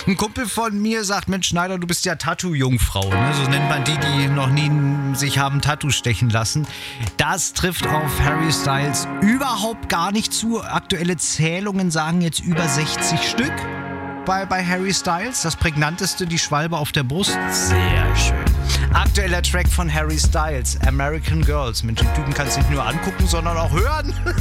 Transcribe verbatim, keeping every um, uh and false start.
Ein Kumpel von mir sagt, Mensch Schneider, du bist ja Tattoo-Jungfrau. Ne? So nennt man die, die noch nie sich haben Tattoo stechen lassen. Das trifft auf Harry Styles überhaupt gar nicht zu. Aktuelle Zählungen sagen jetzt über sechzig Stück bei, bei Harry Styles. Das prägnanteste, die Schwalbe auf der Brust. Sehr schön. Aktueller Track von Harry Styles, American Girls. Mensch, den Typen kannst du nicht nur angucken, sondern auch hören.